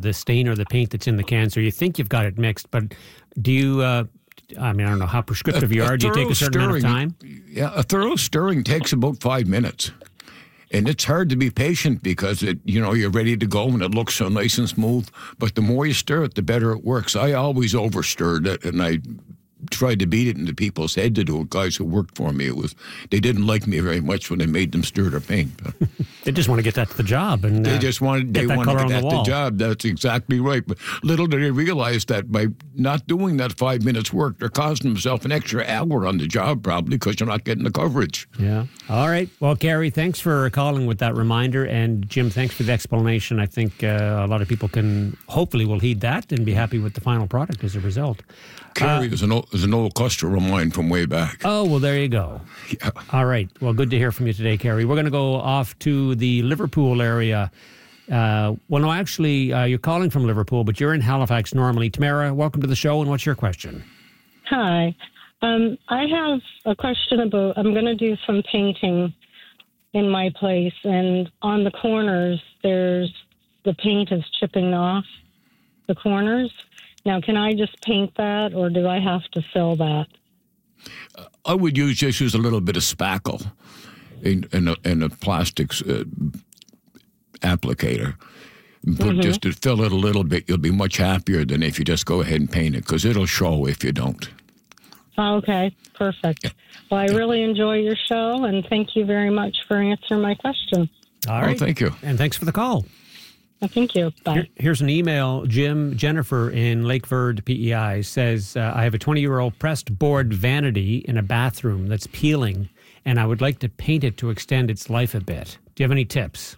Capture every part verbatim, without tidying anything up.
the stain or the paint that's in the can. So you think you've got it mixed, but do you, uh, I mean, I don't know how prescriptive a, you are. Do you take a certain stirring, amount of time? Yeah, a thorough stirring takes about five minutes. And it's hard to be patient because, it, you know, you're ready to go and it looks so nice and smooth. But the more you stir it, the better it works. I always over-stirred it, and I tried to beat it into people's head to do it. Guys who worked for me, it was they didn't like me very much when I made them stir their paint. They just want to get that to the job, and uh, they just wanted they that wanted to color get on the that to wall. the job. That's exactly right. But little did they realize that by not doing that five minutes work, they're costing themselves an extra hour on the job probably because you're not getting the coverage. Yeah. All right. Well, Gary, thanks for calling with that reminder, and Jim, thanks for the explanation. I think uh, a lot of people can hopefully will heed that and be happy with the final product as a result. Carrie uh, is an old, is an old customer of mine from way back. Oh, well, there you go. Yeah. All right. Well, good to hear from you today, Carrie. We're going to go off to the Liverpool area. Uh, well, no, actually, uh, you're calling from Liverpool, but you're in Halifax normally. Tamara, welcome to the show, and what's your question? Hi. Um, I have a question about, I'm going to do some painting in my place, and on the corners, there's, the paint is chipping off the corners. Now, can I just paint that, or do I have to fill that? I would use just use a little bit of spackle in, in, a, in a plastics uh, applicator. But Mm-hmm. just to fill it a little bit, you'll be much happier than if you just go ahead and paint it, because it'll show if you don't. Okay, perfect. Yeah. Well, I really enjoy your show, and thank you very much for answering my question. All Oh, right. thank you. And thanks for the call. Well, thank you. Bye. Here, here's an email. Jim Jennifer in Lakeford, P E I, says, uh, I have a twenty-year-old pressed board vanity in a bathroom that's peeling, and I would like to paint it to extend its life a bit. Do you have any tips?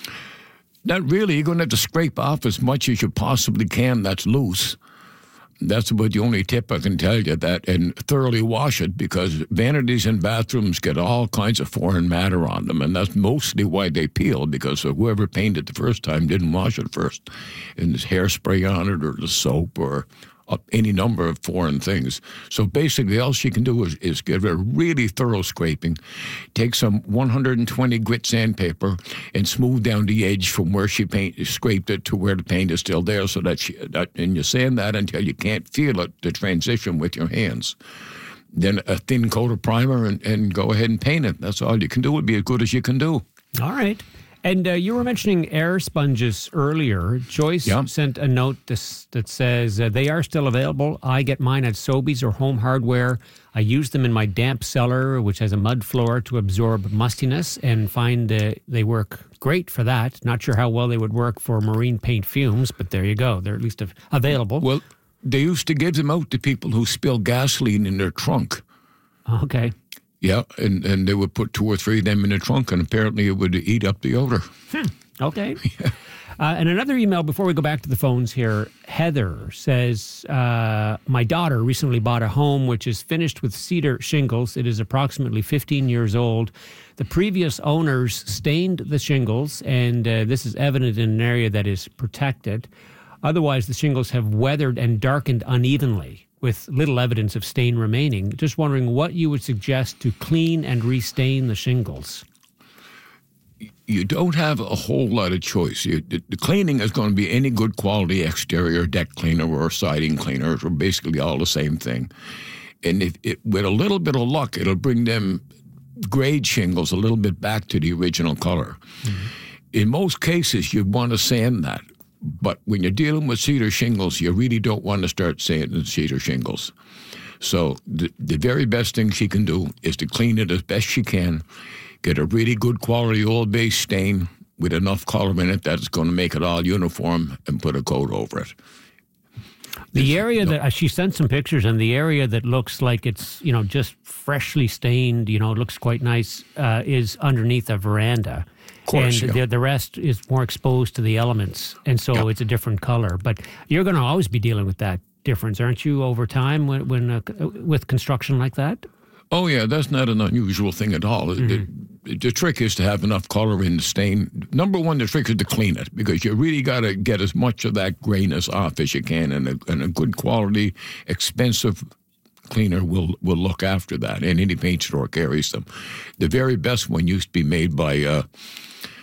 Not really. You're going to have to scrape off as much as you possibly can that's loose. That's about the only tip I can tell you, that, and thoroughly wash it, because vanities in bathrooms get all kinds of foreign matter on them, and that's mostly why they peel, because whoever painted the first time didn't wash it first. And there's hairspray on it, or the soap, or uh, any number of foreign things. So basically all she can do is, is give it a really thorough scraping, take some one hundred twenty grit sandpaper and smooth down the edge from where she paint, scraped it to where the paint is still there, so that, she, that and you sand that until you can't feel it, the transition with your hands. Then a thin coat of primer and, and go ahead and paint it. That's all you can do. It would be as good as you can do. All right. And uh, you were mentioning air sponges earlier. Joyce Yeah. sent a note this, that says uh, they are still available. I get mine at Sobeys or Home Hardware. I use them in my damp cellar, which has a mud floor, to absorb mustiness, and find uh, they work great for that. Not sure how well they would work for marine paint fumes, but there you go. They're at least av- available. Well, they used to give them out to people who spill gasoline in their trunk. Okay. Yeah, and, and they would put two or three of them in the trunk, and apparently it would eat up the odor. Hmm. Okay. Uh, and another email before we go back to the phones here. Heather says, uh, my daughter recently bought a home which is finished with cedar shingles. It is approximately fifteen years old. The previous owners stained the shingles, and uh, this is evident in an area that is protected. Otherwise, the shingles have weathered and darkened unevenly, with little evidence of stain remaining. Just wondering what you would suggest to clean and restain the shingles. You don't have a whole lot of choice. You, the, the cleaning is going to be any good quality exterior deck cleaner or siding cleaner, or basically all the same thing. And if it, with a little bit of luck, it'll bring them grade shingles a little bit back to the original color. Mm-hmm. In most cases, you want to sand that. But when you're dealing with cedar shingles, you really don't want to start sanding cedar shingles. So the, the very best thing she can do is to clean it as best she can, get a really good quality oil-based stain with enough color in it that it's going to make it all uniform, and put a coat over it. The area that uh, she sent some pictures, and the area that looks like it's, you know, just freshly stained, you know, it looks quite nice, uh, is underneath a veranda. Of course, and yeah. the, the rest is more exposed to the elements, and so yeah. it's a different color. But you're going to always be dealing with that difference, aren't you, over time when, when uh, with construction like that? Oh, yeah, that's not an unusual thing at all. Mm-hmm. The, the trick is to have enough color in the stain. Number one, the trick is to clean it, because you really got to get as much of that grayness off as you can, and a, and a good quality, expensive cleaner will, will look after that, and any paint store carries them. The very best one used to be made by uh,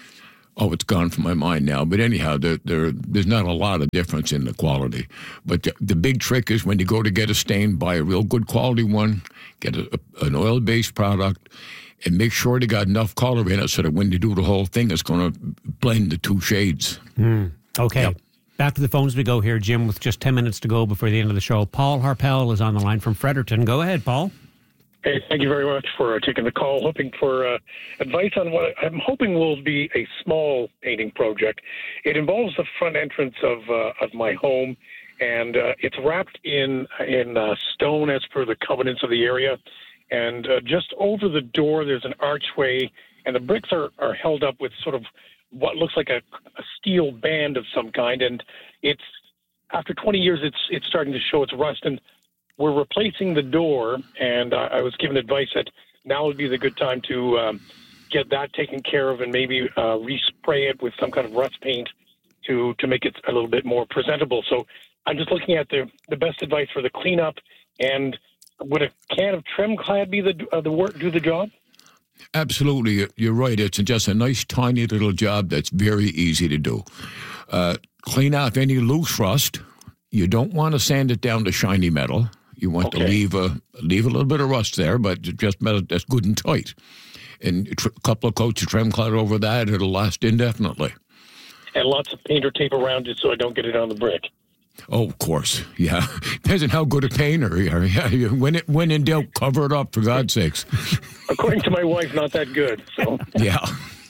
Oh, it's gone from my mind now. But anyhow, there, there there's not a lot of difference in the quality. But the, the big trick is when you go to get a stain, buy a real good quality one, get a, a, an oil-based product, and make sure they got enough color in it so that when you do the whole thing, it's going to blend the two shades. Mm. Okay. Yep. Back to the phones we go here, Jim, with just ten minutes to go before the end of the show. Paul Harpel is on the line from Fredericton. Go ahead, Paul. Hey, thank you very much for uh, taking the call. Hoping for uh, advice on what I'm hoping will be a small painting project. It involves the front entrance of uh, of my home, and uh, it's wrapped in in uh, stone as per the covenants of the area. And uh, just over the door, there's an archway, and the bricks are, are held up with sort of what looks like a, a steel band of some kind. And it's after twenty years, it's it's starting to show its rust. And we're replacing the door, and uh, I was given advice that now would be the good time to um, get that taken care of and maybe uh, respray it with some kind of rust paint to to make it a little bit more presentable. So I'm just looking at the the best advice for the cleanup. And would a can of trim clad be the uh, the work do the job? Absolutely, you're right. It's just a nice, tiny little job that's very easy to do. Uh, clean off any loose rust. You don't want to sand it down to shiny metal. You want Okay. to leave a leave a little bit of rust there, but just metal that's good and tight. And a tr- couple of coats of trim cloth over that, it'll last indefinitely. And lots of paint or tape around it so I don't get it on the brick. Oh, of course, yeah. Depends on how good a painter you are. Yeah, you- when it when in doubt, cover it up for God's sakes. According to my wife, not that good. So Yeah.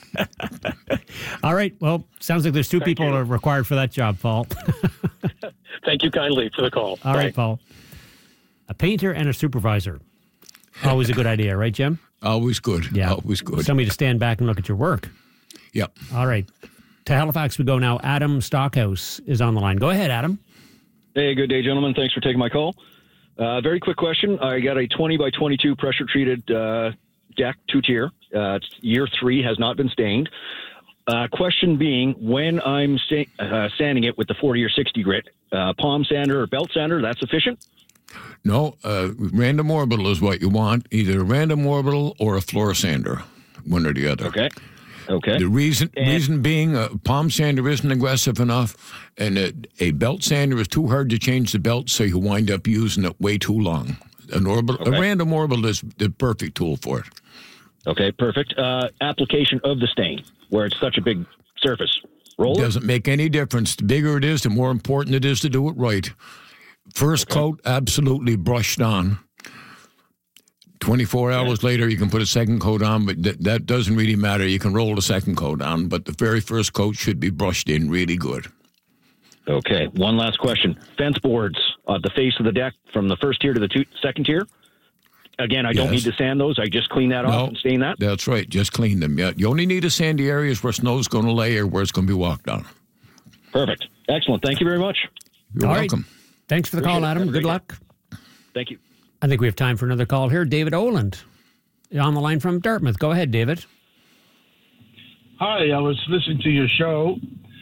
All right. Well, sounds like there's two Thank people you. are required for that job, Paul. thank you kindly for the call. All right, Bye. Paul. A painter and a supervisor. Always a good idea, right, Jim? Always good. Yeah. Always good. Somebody to stand back and look at your work. Yep. All right. To Halifax we go now. Adam Stockhouse is on the line. Go ahead, Adam. Hey, good day, gentlemen. Thanks for taking my call. Uh, very quick question. I got a twenty by twenty-two pressure-treated uh, deck, two-tier. Uh, it's year three, has not been stained. Uh, question being, when I'm sta- uh, sanding it with the forty or sixty grit, uh, palm sander or belt sander, that's sufficient? No, uh, random orbital is what you want. Either a random orbital or a floor sander, one or the other. Okay. Okay. The reason And- reason being, a palm sander isn't aggressive enough, and a, a belt sander is too hard to change the belt, so you wind up using it way too long. An orbital, Okay. a random orbital is the perfect tool for it. Okay, perfect. Uh, application of the stain, where it's such a big surface. Roller? Doesn't make any difference. The bigger it is, the more important it is to do it right. First coat, absolutely brushed on. twenty-four hours later, you can put a second coat on, but th- that doesn't really matter. You can roll the second coat on, but the very first coat should be brushed in really good. Okay, one last question. Fence boards at the face of the deck from the first tier to the two, second tier. Again, I don't Yes. need to sand those. I just clean that off and stain that. That's right. Just clean them. Yeah, you only need to sand the areas where snow's going to lay or where it's going to be walked on. Perfect. Excellent. Thank you very much. You're All right. welcome. Thanks for the Appreciate call, it. Adam. Have a Good great luck. Thank you. I think we have time for another call here. David Oland on the line from Dartmouth. Go ahead, David. Hi, I was listening to your show.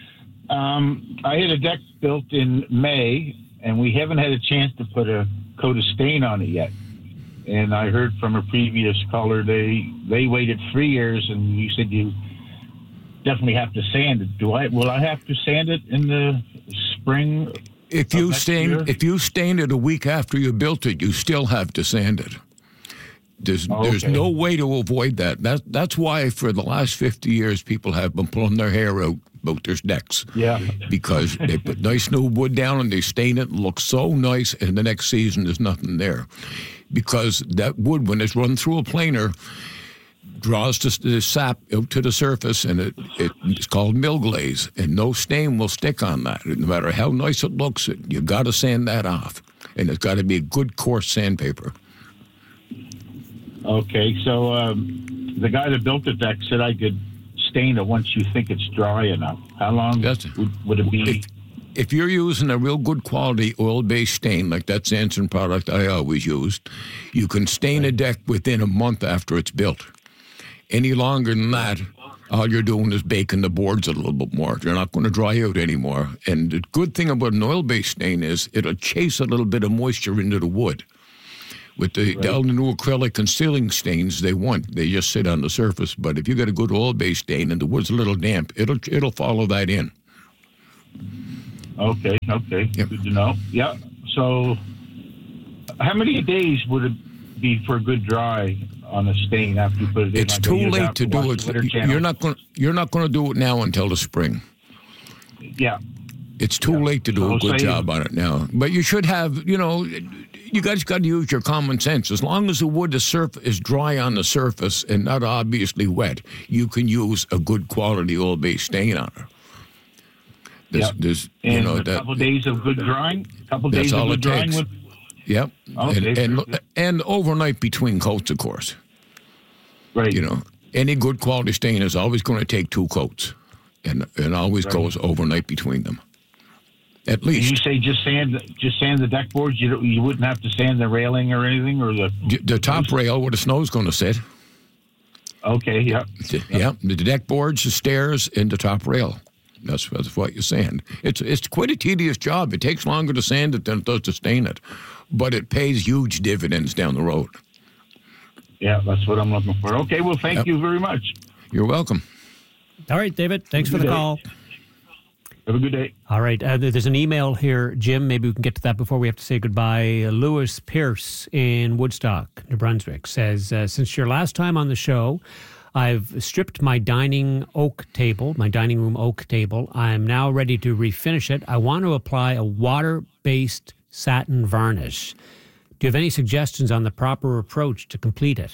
Um, I had a deck built in May, and we haven't had a chance to put a coat of stain on it yet. And I heard from a previous caller they they waited three years, and you said you definitely have to sand it. Do I? Will I have to sand it in the spring? If of you next stain, year? if you stain it a week after you built it, you still have to sand it. There's Oh, there's okay. no way to avoid that. That that's why for the last fifty years people have been pulling their hair out about their decks. Yeah. Because they put nice new wood down and they stain it and looks so nice, and the next season there's nothing there. Because that wood, when it's run through a planer, draws the, the sap out to the surface, and it, it it's called mill glaze, and no stain will stick on that. No matter how nice it looks, you got to sand that off, and it's got to be a good coarse sandpaper. Okay, so um, the guy that built the deck said I could stain it once you think it's dry enough. How long That's- would, would it be? If, if you're using a real good quality oil-based stain, like that Sanson product I always used, you can stain a deck within a month after it's built. Any longer than that, all you're doing is baking the boards a little bit more. They're not going to dry out anymore. And the good thing about an oil-based stain is it'll chase a little bit of moisture into the wood. With the, Right. the all the new acrylic and ceiling stains, they won't. They just sit on the surface. But if you got a good oil-based stain and the wood's a little damp, it'll it'll follow that in. Okay, okay, Yep. good to know. Yeah. So, how many days would it be for a good dry on a stain after you put it in? It's Like, too I use late that to to do wash the it. litter channel. You're not going. You're not going to do it now until the spring. Yeah. It's too late to do So a good say- job on it now. But you should have, you know, you guys got to use your common sense. As long as the wood is, surf- is dry on the surface and not obviously wet, you can use a good quality oil-based stain on it. There's, Yep. there's And you know, a that, couple days of good drying. A couple That's days of all good it drying takes. would. Yep. Okay, and, very and, good. and overnight between coats, of course. Right. You know, any good quality stain is always going to take two coats and, and always Right. goes overnight between them. At And you least. say just sand, just sand the deck boards. You don't, you wouldn't have to sand the railing or anything, or the. The top rail where the snow's going to sit. Okay. Yeah. Yeah, the deck boards, the stairs, and the top rail. That's, that's what you sand. It's it's quite a tedious job. It takes longer to sand it than it does to stain it, but it pays huge dividends down the road. Yeah, that's what I'm looking for. Okay. Well, thank Yep. you very much. You're welcome. All right, David. Thanks for the Good day. call. Have a good day. All right. Uh, there's an email here, Jim. Maybe we can get to that before we have to say goodbye. Uh, Lewis Pierce in Woodstock, New Brunswick, says, uh, since your last time on the show, I've stripped my dining oak table, my dining room oak table. I'm now ready to refinish it. I want to apply a water-based satin varnish. Do you have any suggestions on the proper approach to complete it?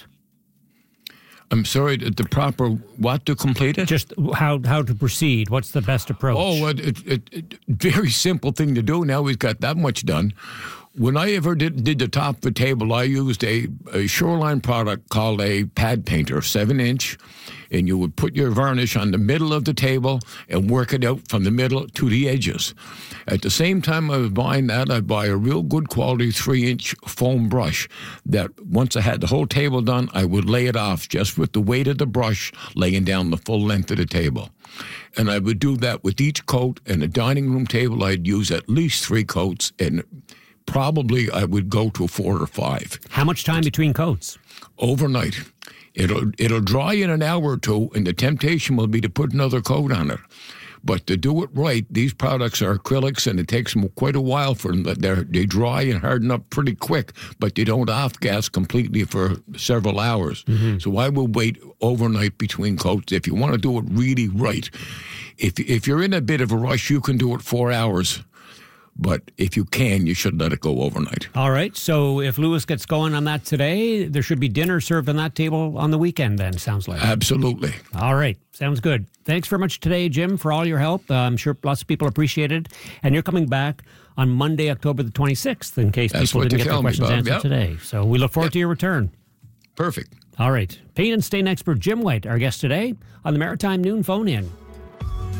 I'm sorry, the the proper what to complete it? Just how how to proceed? What's the best approach? Oh, it, it, it, it, very simple thing to do. Now we've got that much done. When I ever did, did the top of the table, I used a, a Shoreline product called a pad painter, seven inch, and you would put your varnish on the middle of the table and work it out from the middle to the edges. At the same time I was buying that, I'd buy a real good quality three inch foam brush that once I had the whole table done, I would lay it off just with the weight of the brush laying down the full length of the table. And I would do that with each coat, and the dining room table I'd use at least three coats, and probably I would go to four or five. How much time between coats? Overnight. It'll it'll dry in an hour or two, and the temptation will be to put another coat on it. But to do it right, these products are acrylics, and it takes them quite a while for them. They're, they dry and harden up pretty quick, but they don't off-gas completely for several hours. Mm-hmm. So I will wait overnight between coats if you want to do it really right. If if you're in a bit of a rush, you can do it four hours. But if you can, you should let it go overnight. All right. So if Lewis gets going on that today, there should be dinner served on that table on the weekend then, sounds like. Absolutely. All right. Sounds good. Thanks very much today, Jim, for all your help. Uh, I'm sure lots of people appreciate it. And you're coming back on Monday, October the twenty-sixth, in case That's people what didn't they get their tell me, questions Bob. answered Yep. today. So we look forward Yep. to your return. Perfect. All right. Paint and stain expert Jim White, our guest today on the Maritime Noon Phone In.